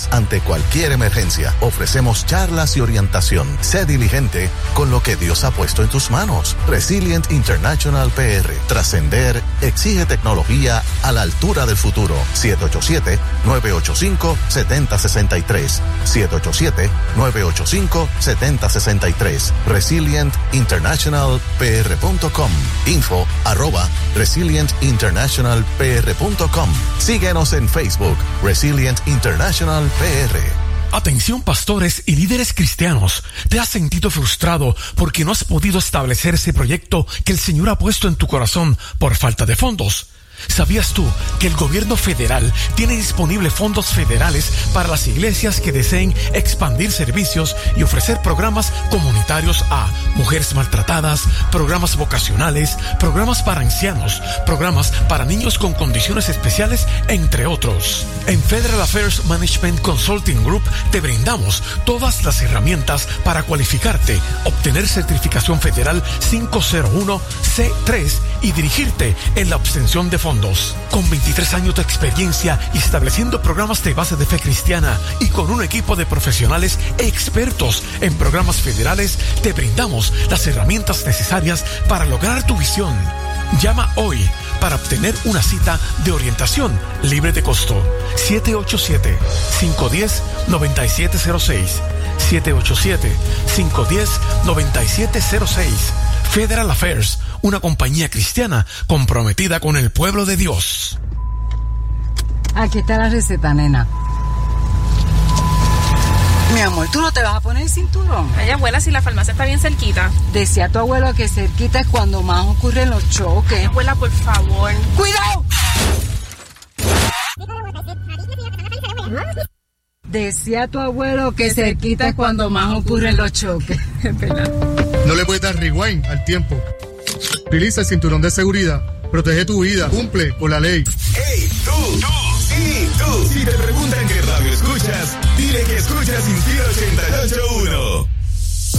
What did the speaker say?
líderes ante cualquier emergencia. Ofrecemos charlas y orientación. Sé diligente con lo que Dios ha puesto en tus manos. Resilient International PR. Trascender exige tecnología a la altura del futuro. 787-985-7063. 787-985-7063. ResilientInternationalPR.com. info@ResilientInternationalPR.com. Síguenos en Facebook, Resilient International PR. Atención pastores y líderes cristianos, ¿te has sentido frustrado porque no has podido establecer ese proyecto que el Señor ha puesto en tu corazón por falta de fondos? ¿Sabías tú que el gobierno federal tiene disponibles fondos federales para las iglesias que deseen expandir servicios y ofrecer programas comunitarios a mujeres maltratadas, programas vocacionales, programas para ancianos, programas para niños con condiciones especiales, entre otros? En Federal Affairs Management Consulting Group te brindamos todas las herramientas para cualificarte, obtener certificación federal 501C3 y dirigirte en la obtención de fondos. Con 23 años de experiencia y estableciendo programas de base de fe cristiana y con un equipo de profesionales expertos en programas federales, te brindamos las herramientas necesarias para lograr tu visión. Llama hoy para obtener una cita de orientación libre de costo. 787-510-9706. 787-510-9706. Federal Affairs, una compañía cristiana comprometida con el pueblo de Dios. Aquí está la receta, nena. Mi amor, ¿tú no te vas a poner el cinturón? Ay, abuela, si la farmacia está bien cerquita. Decía tu abuelo que cerquita es cuando más ocurren los choques. Ay, abuela, por favor. ¡Cuidado! Decía tu abuelo que cerquita es cuando más ocurren los choques. No le puedes dar rewind al tiempo. Utiliza el cinturón de seguridad. Protege tu vida. Cumple con la ley. ¡Ey, tú! Sí, tú. Si te preguntan qué radio escuchas, dile que escuchas Inspira 88.1.